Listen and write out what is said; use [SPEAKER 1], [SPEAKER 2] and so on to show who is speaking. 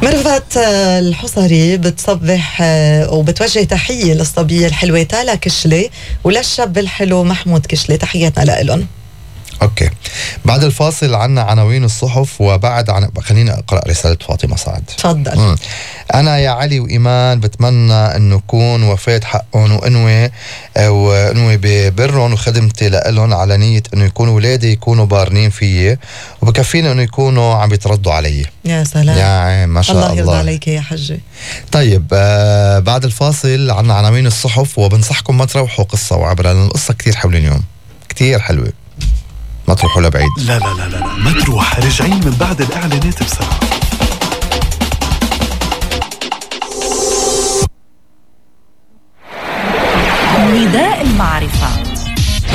[SPEAKER 1] ميرفت الحصري بتصبح وبتوجه تحية للصبية الحلوة تالا كشلي وللشاب الحلو محمود كشلي، تحياتنا لإلهم.
[SPEAKER 2] اوكي، بعد الفاصل عنا عناوين الصحف، وبعد خليني اقرا رساله فاطمه سعد.
[SPEAKER 1] تفضل.
[SPEAKER 2] انا يا علي وايمان بتمنى انه يكون وفيت حقهم وانوي ببرهم وخدمتي لهم على نيه انه يكونوا ولادي يكونوا بارنين فيي، وبكفيني انه يكونوا عم يتردوا علي.
[SPEAKER 1] يا سلام،
[SPEAKER 2] يا ما شاء الله
[SPEAKER 1] يرضى عليك يا حجي.
[SPEAKER 2] طيب بعد الفاصل عنا عناوين الصحف، وبنصحكم ما تروحوا قصه وعبره، لان القصه كتير حلوه اليوم، كتير حلوه، ما تروحوا لبعيد.
[SPEAKER 3] لا لا لا لا ما تروح، راجعين من بعد الإعلانات بسرعة.
[SPEAKER 4] نداء المعرفة.